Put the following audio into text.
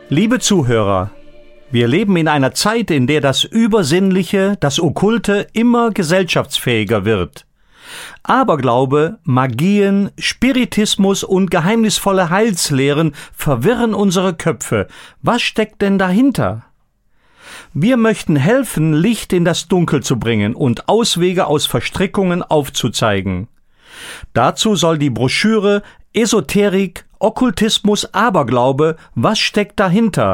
Liebe Zuhörer, wir leben in einer Zeit, in der das Übersinnliche, das Okkulte immer gesellschaftsfähiger wird. Aberglaube, Magien, Spiritismus und geheimnisvolle Heilslehren verwirren unsere Köpfe. Was steckt denn dahinter? Wir möchten helfen, Licht in das Dunkel zu bringen und Auswege aus Verstrickungen aufzuzeigen. Dazu soll die Broschüre Esoterik, Okkultismus, Aberglaube, was steckt dahinter?